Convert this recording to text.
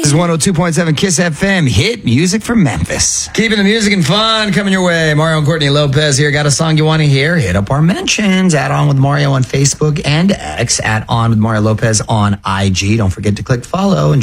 is 102.7 Kiss FM, hit music from Memphis. Keeping the music and fun coming your way. Mario and Courtney Lopez here. Got a song you want to hear? Hit up our mentions. Add On With Mario on Facebook and X. Add On With Mario Lopez on IG. Don't forget to click follow.